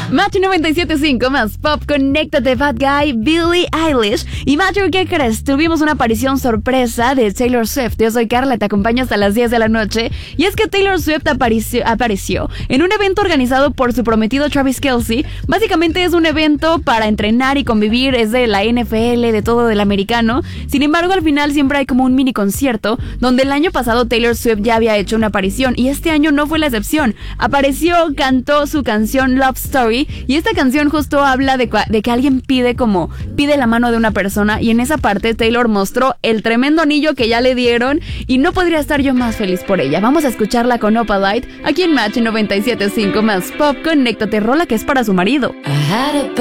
Match 97.5 más pop, conéctate, Bad Guy, Billie Eilish. Y Matthew, ¿qué crees? Tuvimos una aparición sorpresa de Taylor Swift. Yo soy Carla, te acompaño hasta las 10 de la noche. Y es que Taylor Swift apareció en un evento organizado por su prometido Travis Kelce. Básicamente es un evento para entrenar y convivir, es de la NFL, de todo del americano. Sin embargo, al final siempre hay como un mini concierto, donde el año pasado Taylor Swift ya había hecho una aparición y este año no fue la excepción. Apareció, cantó su canción Love Story, y esta canción justo habla de que alguien pide la mano de una persona, y en esa parte Taylor mostró el tremendo anillo que ya le dieron y no podría estar yo más feliz por ella. Vamos a escucharla con Opalite aquí en Match 97.5 más pop, conéctate, rola que es para su marido.